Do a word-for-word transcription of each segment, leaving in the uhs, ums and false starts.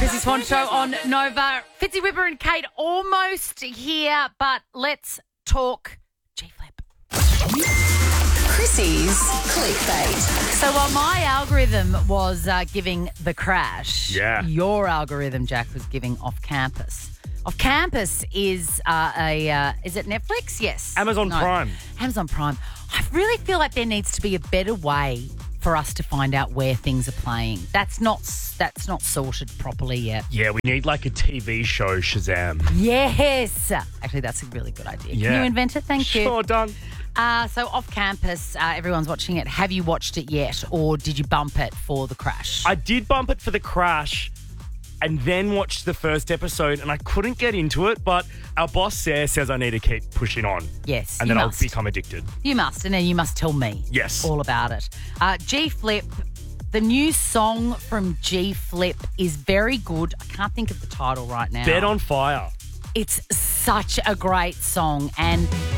Chrissy Swan Show on Nova. Fitzy Whipper and Kate almost here, but let's talk G-Flip. Chrissy's Clickbait. So while my algorithm was uh, giving the crash, Yeah. your algorithm, Jack, was giving Off Campus. Off Campus is uh, a, uh, is it Netflix? Yes. Amazon No. Prime. Amazon Prime. I really feel like there needs to be a better way for us to find out where things are playing. That's not that's not sorted properly yet. Yeah, we need like a T V show, Shazam. Yes. Actually, that's a really good idea. Can Yeah. you invent it? Thank Sure, you. done. Uh, so Off Campus, uh, everyone's watching it. Have you watched it yet, or did you bump it for the crash? I did bump it for the crash and then watched the first episode and I couldn't get into it, but our boss, Sarah, says I need to keep pushing on. Yes, And you then must. I'll become addicted. You must, and then you must tell me Yes. all about it. Uh, G-Flip, the new song from G-Flip is very good. I can't think of the title right now. Bed on Fire. It's such a great song, and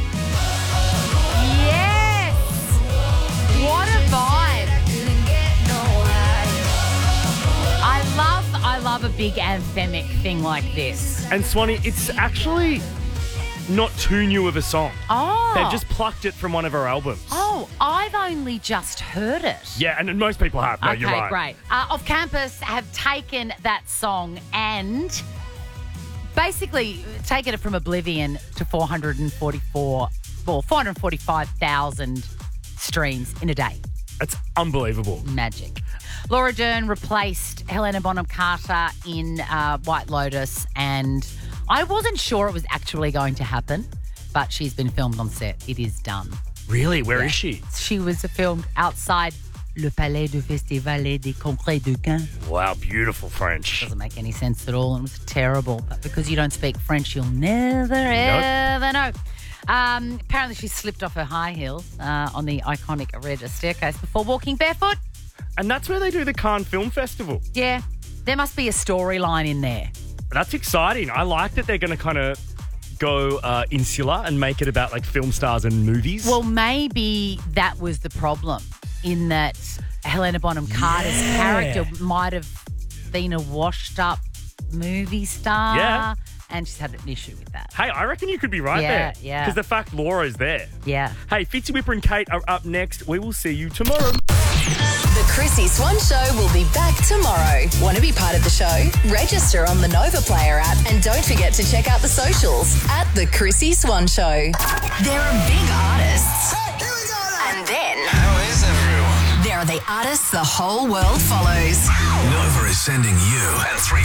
yes, what a vibe. I love, I love a big anthemic thing like this. And Swanee, it's actually not too new of a song. Oh. They've just plucked it from one of her albums. Oh, I've only just heard it. Yeah, and most people have. No, okay, you're right. great. Uh, Off Campus have taken that song and basically taken it from oblivion to four hundred forty-four, well, four hundred forty-five thousand streams in a day. It's unbelievable. Magic. Laura Dern replaced Helena Bonham Carter in uh, White Lotus, and I wasn't sure it was actually going to happen, but she's been filmed on set. It is done. Really? Where is Yeah. she? She was filmed outside Le Palais du Festival des Congrès de Caen. Wow, beautiful French. Doesn't make any sense at all, and it was terrible. But because you don't speak French, you'll never, ever know. Um, apparently, she slipped off her high heels uh, on the iconic Regis staircase before walking barefoot. And that's where they do the Cannes Film Festival. Yeah, there must be a storyline in there. That's exciting. I like that they're going to kind of go uh, insular and make it about like film stars and movies. Well, maybe that was the problem, in that Helena Bonham Carter's Yeah. character might have been a washed-up movie star. Yeah. And she's had an issue with that. Hey, I reckon you could be right Yeah, there. yeah. Because the fact Laura is there. Yeah. Hey, Fitzy Whipper and Kate are up next. We will see you tomorrow. The Chrissy Swan Show will be back tomorrow. Want to be part of the show? Register on the Nova Player app and don't forget to check out the socials at The Chrissy Swan Show. There are big artists. Here we go now. And then How is everyone? there are the artists the whole world follows. Nova is sending you and three